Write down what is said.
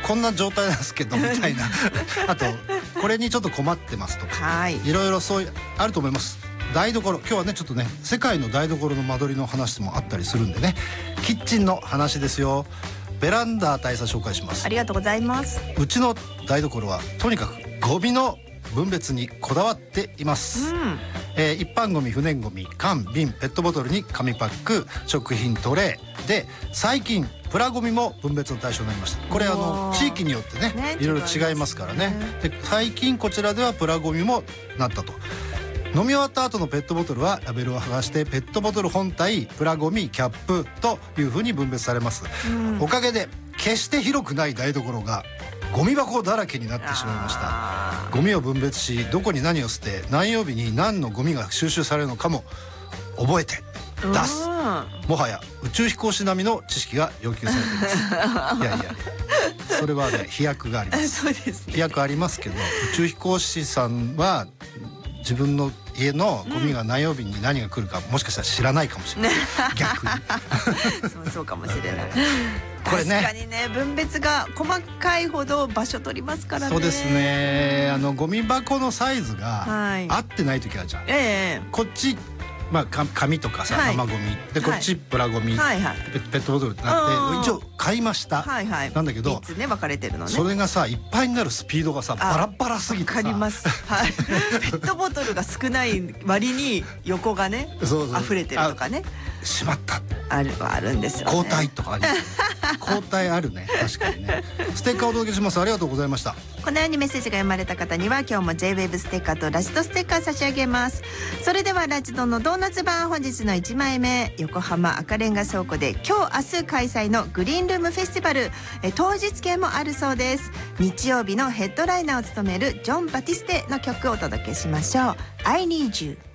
こんな状態なんですけどみたいなあとこれにちょっと困ってますとか、いろいろそういうあると思います。台所、今日はねちょっとね世界の台所の間取りの話もあったりするんでね、キッチンの話ですよ。ベランダ大佐紹介します。 ありがとうございます。 うちの台所はとにかくゴミの分別にこだわっています、一般ゴミ、不燃ゴミ、缶、瓶、ペットボトルに紙パック、食品トレーで、最近プラゴミも分別の対象になりました。これ地域によってねいろいろ違いますからね。で最近こちらではプラゴミもなったと。飲み終わった後のペットボトルはラベルを剥がしてペットボトル本体、プラゴミ、キャップというふうに分別されます、おかげで決して広くない台所がゴミ箱だらけになってしまいました。ゴミを分別し、どこに何を捨て、何曜日に何のゴミが収集されるのかも覚えて出す。もはや宇宙飛行士並みの知識が要求されていますいやいやそれはね飛躍がありますそうですね、 飛躍ありますけど、宇宙飛行士さんは自分の家のゴミが何曜日に何が来るか、もしかしたら知らないかもしれない逆にそうかもしれないこれね、 確かにね、分別が細かいほど場所取りますからね。 そうですね、ゴミ箱のサイズが合ってない時あるじゃん、こっち紙とかさ、生ゴミで、こっちプラゴミ、ペットボトルってなって、一応買いました、なんだけど 3つね分かれてるのね。 それがさいっぱいになるスピードがさバラバラすぎてさ、 分かります、はい、ペットボトルが少ない割に横がね溢れてるとかね、 しまったあるんですよね。 交代とかあります交代あるね、確かにね。ステッカーをお届けします。ありがとうございました。 このようにメッセージが読まれた方には今日も J-WAVE ステッカーとラジドステッカー差し上げます。それではラジドのドーナツ版、本日の1枚目、横浜赤レンガ倉庫で今日明日開催のグリーンルームフェスティバル、当日券もあるそうです。日曜日のヘッドライナーを務めるジョン・バティステの曲をお届けしましょう。 I Need You。